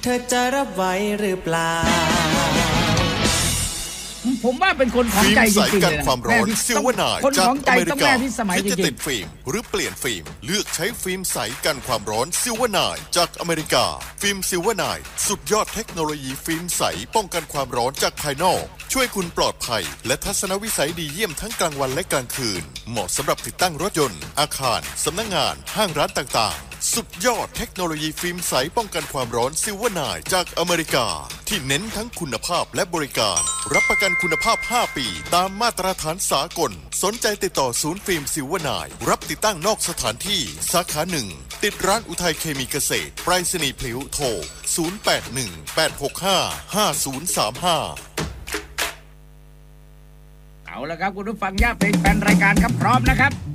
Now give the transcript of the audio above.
ธอจะรับไหวหรือเปล่าผมว่าเป็นคนของใจจริงๆเลยนะฟิล์มใสกันความร้อนซิลเวอร์ไนน์จากอเมริกาคิดจะติดฟิล์มหรือเปลี่ยนฟิล์มเลือกใช้ฟิล์มใสกันความร้อนซิลเวอร์ไนน์จากอเมริกาฟิล์มซิลเวอร์ไนน์สุดยอดเทคโนโลยีฟิล์มใสป้องกันความร้อนจากภายนอกช่วยคุณปลอดภัยและทัศนวิสัยดีเยี่ยมทั้งกลางวันและกลางคืนเหมาะสำหรับติดตั้งรถยนต์อาคารสำนักงานห้างร้านต่างๆสุดยอดเทคโนโลยีฟิล์มใสป้องกันความร้อนซิลเวอร์ไนน์จากอเมริกาที่เน้นทั้งคุณภาพและบริการรับประกันคุณภาพ5ปีตามมาตรฐานสากลสนใจติดต่อศูนย์ฟิล์มซิลเวอร์ไนน์รับติดตั้งนอกสถานที่สาขา1ติดร้านอุทัยเคมีเกษตรไปรษณีย์พลิ้วโทร0818655035 เอาละครับคุณผู้ฟังญาติเพลงแฟนรายการครับพร้อมนะครับ